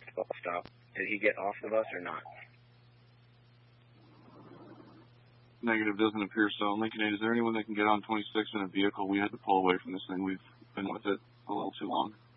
bus stop. Did he get off the bus or not? Negative, doesn't appear so. Lincoln 8, is there anyone that can get on 26 in a vehicle? We had to pull away from this thing. We've been with it a little too long.